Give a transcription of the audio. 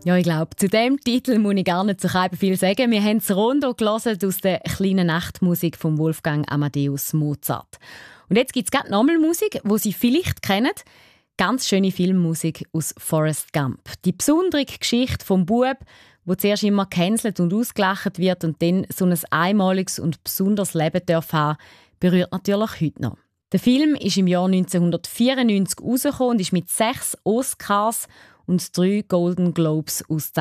Ja, ich glaube, zu diesem Titel muss ich gar nicht so viel sagen. Wir haben das Rondo gelesen aus der kleinen Nachtmusik von Wolfgang Amadeus Mozart. Und jetzt gibt es gerade nochmal Musik, die Sie vielleicht kennen. Ganz schöne Filmmusik aus Forrest Gump. Die besondere Geschichte vom Bub, wo zuerst immer gecancelt und ausgelacht wird und dann so ein einmaliges und besonderes Leben haben, berührt natürlich heute noch. Der Film ist im Jahr 1994 herausgekommen und ist mit 6 Oscars und 3 Golden Globes ausgezeichnet.